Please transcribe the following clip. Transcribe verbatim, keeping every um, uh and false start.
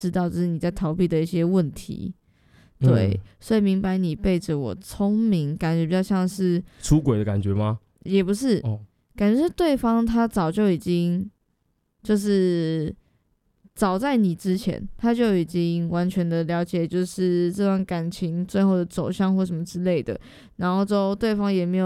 知道这是你在逃避的一些问题。对、嗯，所以明白你背着我聪明，感觉比较像是出轨的感觉吗？ 也不是、哦、感觉是对方他早就已经就是早在你之前他就已经完全的了解就是这段感情最后的走向或什么之类的，然后之后对方也没有